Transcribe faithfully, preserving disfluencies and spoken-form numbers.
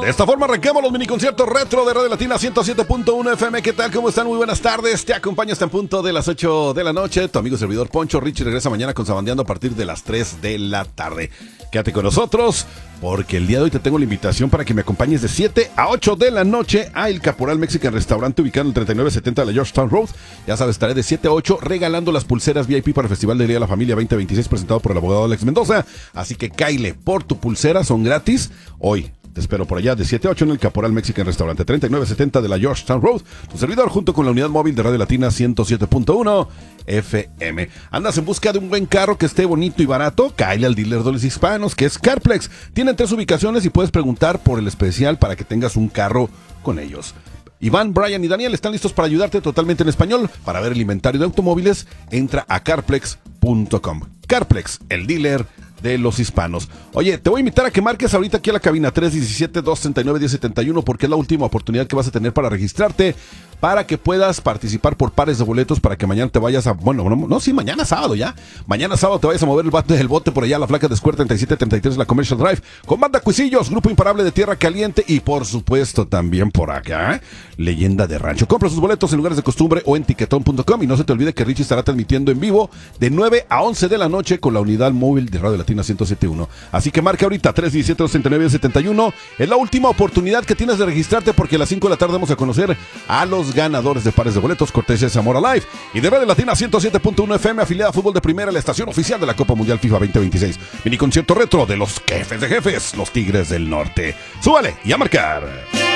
De esta forma arrancamos los mini conciertos retro de Radio Latina ciento siete punto uno F M. ¿Qué tal? ¿Cómo están? Muy buenas tardes. Te acompaña hasta en punto de las ocho de la noche. Tu amigo servidor Poncho Richie regresa mañana con Sabandeando a partir de las tres de la tarde. Quédate con nosotros porque el día de hoy te tengo la invitación para que me acompañes de siete a ocho de la noche a El Caporal Mexican Restaurante ubicado en el treinta y nueve setenta de la Georgetown Road. Ya sabes, estaré de siete a ocho regalando las pulseras V I P para el Festival de Día de la Familia veinte veintiséis presentado por el abogado Alex Mendoza. Así que cáile por tu pulsera, son gratis hoy. Te espero por allá de siete a ocho en el Caporal Mexican Restaurante, treinta y nueve setenta de la Georgetown Road. Tu servidor junto con la unidad móvil de Radio Latina ciento siete punto uno F M. ¿Andas en busca de un buen carro que esté bonito y barato? Cáele al dealer de los hispanos, que es Carplex. Tienen tres ubicaciones y puedes preguntar por el especial para que tengas un carro con ellos. Iván, Brian y Daniel están listos para ayudarte totalmente en español. Para ver el inventario de automóviles, entra a carplex punto com. Carplex, el dealer de los hispanos. Oye, te voy a invitar a que marques ahorita aquí a la cabina tres uno siete, dos tres nueve, uno cero siete uno porque es la última oportunidad que vas a tener para registrarte, para que puedas participar por pares de boletos para que mañana te vayas a, bueno, no, no sí, mañana sábado ya, mañana sábado te vayas a mover el bote del bote por allá a la flaca de Square treinta y siete treinta y tres, la Commercial Drive, con Banda Cuisillos, Grupo Imparable de Tierra Caliente y por supuesto también por acá, ¿eh? Leyenda de Rancho. Compra sus boletos en lugares de costumbre o en tiquetón punto com y no se te olvide que Richie estará transmitiendo en vivo de nueve a once de la noche con la unidad móvil de Radio Latina ciento siete punto uno. Así que marca ahorita tres uno siete, dos tres nueve, uno cero siete uno. Es la última oportunidad que tienes de registrarte porque a las cinco de la tarde vamos a conocer a los ganadores de pares de boletos cortesía de Zamora Live y de Radio Latina ciento siete punto uno F M, afiliada a Fútbol de Primera, la estación oficial de la Copa Mundial FIFA veinte veintiséis. Mini concierto retro de los jefes de jefes, los Tigres del Norte. Súbale y a marcar.